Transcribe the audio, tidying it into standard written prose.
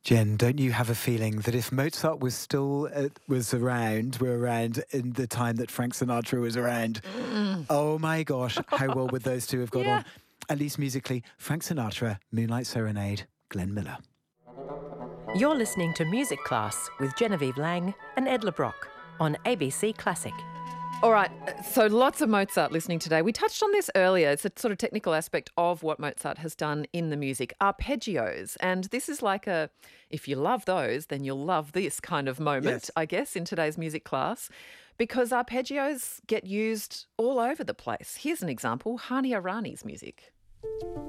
Jen, don't you have a feeling that if Mozart was still were around in the time that Frank Sinatra was around, oh my gosh, how well would those two have got Yeah. on? At least musically, Frank Sinatra, Moonlight Serenade, Glenn Miller. You're listening to Music Class with Genevieve Lang and Ed LeBrock on ABC Classic. All right, so lots of Mozart listening today. We touched on this earlier. It's a sort of technical aspect of what Mozart has done in the music, arpeggios. And this is like if you love those, then you'll love this kind of moment, Yes. I guess, in today's music class, because arpeggios get used all over the place. Here's an example, Hani Arani's music.